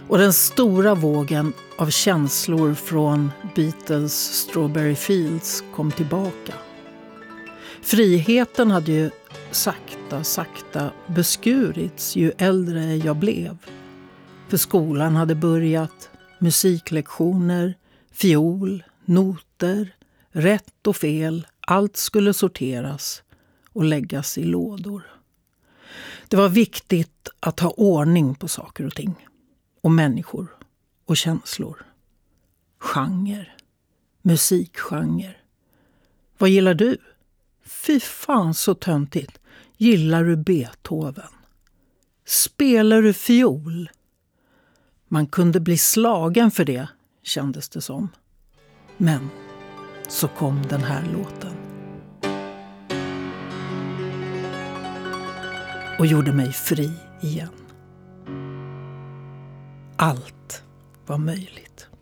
Och den stora vågen av känslor från Beatles Strawberry Fields kom tillbaka. Friheten hade ju sakta beskurits ju äldre jag blev. För skolan hade börjat, musiklektioner, fiol, noter, rätt och fel, allt skulle sorteras och läggas i lådor. Det var viktigt att ha ordning på saker och ting. Och människor och känslor. Genre. Musikgenre. Vad gillar du? Fy fan så töntigt. Gillar du Beethoven? Spelar du fiol? Man kunde bli slagen för det, kändes det som. Men så kom den här låten. Och gjorde mig fri igen. Allt var möjligt.